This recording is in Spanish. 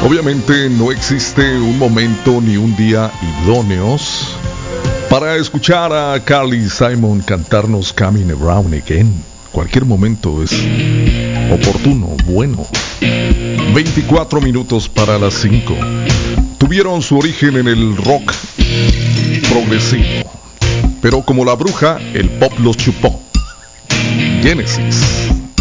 Obviamente no existe un momento ni un día idóneos para escuchar a Carly Simon cantarnos Coming Around Again. Cualquier momento es oportuno, bueno. 24 minutos para las 5. Tuvieron su origen en el rock progresivo, pero como la bruja, el pop los chupó. Genesis.